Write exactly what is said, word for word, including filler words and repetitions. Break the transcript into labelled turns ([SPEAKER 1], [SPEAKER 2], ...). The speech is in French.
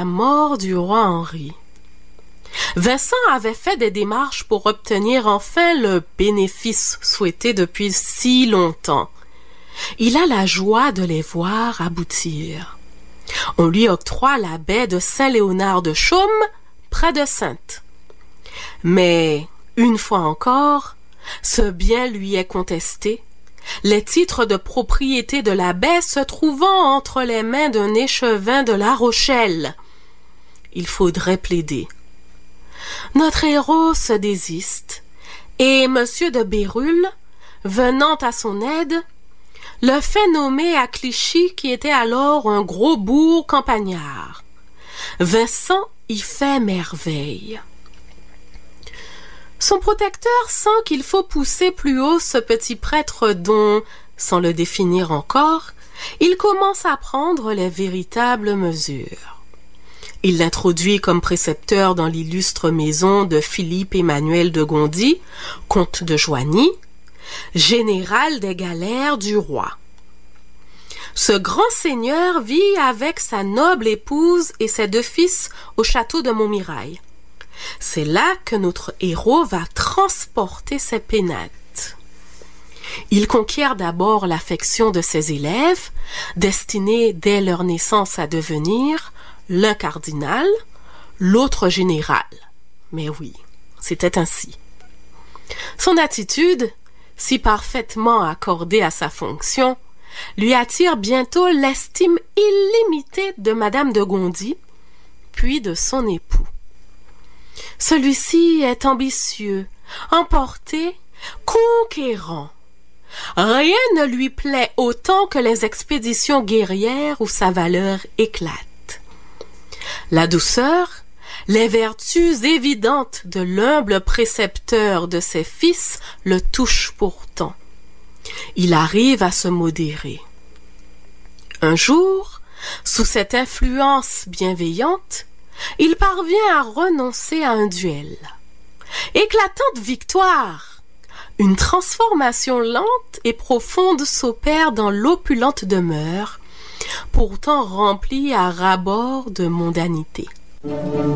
[SPEAKER 1] la mort du roi Henri. Vincent avait fait des démarches pour obtenir enfin le bénéfice souhaité depuis si longtemps. Il a la joie de les voir aboutir. On lui octroie la baie de Saint-Léonard de Chaume, près de Saintes. Mais, une fois encore, ce bien lui est contesté, les titres de propriété de la baie se trouvant entre les mains d'un échevin de La Rochelle. Il faudrait plaider. Notre héros se désiste, et Monsieur de Bérulle, venant à son aide, le fait nommer à Clichy, qui était alors un gros bourg campagnard. Vincent y fait merveille. Son protecteur sent qu'il faut pousser plus haut ce petit prêtre dont, sans le définir encore, il commence à prendre les véritables mesures. Il l'introduit comme précepteur dans l'illustre maison de Philippe Emmanuel de Gondy, comte de Joigny, général des galères du roi. Ce grand seigneur vit avec sa noble épouse et ses deux fils au château de Montmirail. C'est là que notre héros va transporter ses pénates. Il conquiert d'abord l'affection de ses élèves, destinés dès leur naissance à devenir l'un cardinal, l'autre général. Mais oui, c'était ainsi. Son attitude, si parfaitement accordée à sa fonction, lui attire bientôt l'estime illimitée de Madame de Gondy, puis de son époux. Celui-ci est ambitieux, emporté, conquérant. Rien ne lui plaît autant que les expéditions guerrières où sa valeur éclate. La douceur, les vertus évidentes de l'humble précepteur de ses fils le touchent pourtant. Il arrive à se modérer. Un jour, sous cette influence bienveillante, il parvient à renoncer à un duel. Éclatante victoire! Une transformation lente et profonde s'opère dans l'opulente demeure, pourtant remplie à ras-bord de mondanité.